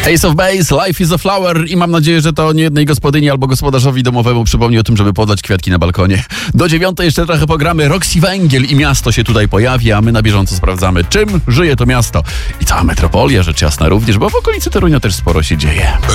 Ace of Base, Life is a Flower i mam nadzieję, że to nie jednej gospodyni albo gospodarzowi domowemu przypomni o tym, żeby podlać kwiatki na balkonie. Do 9 jeszcze trochę pogramy. Roxy Węgiel i miasto się tutaj pojawi, a my na bieżąco sprawdzamy, czym żyje to miasto. I cała metropolia, rzecz jasna również, bo w okolicy Torunia też sporo się dzieje.